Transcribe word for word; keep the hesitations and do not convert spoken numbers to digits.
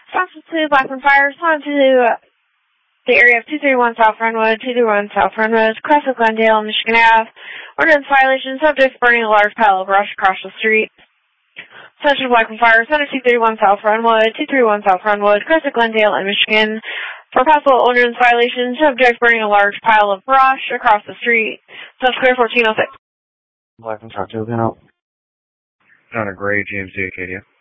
Responsible to Blackburn Fire, respond to uh, the area of two thirty-one South Runwood, two thirty-one South Runwood, crest of Glendale, Michigan Avenue. Ordinance violation, subject to burning a large pile of brush across the street. Attention Blackburn Fire, respond to two thirty-one South Runwood, two thirty-one South Runwood, crest of Glendale, and Michigan. For possible ordinance violation, subject to burning a large pile of brush across the street. Subsquare fourteen oh six. Blackburn Fire, two again out. Donna Gray, G M C Acadia.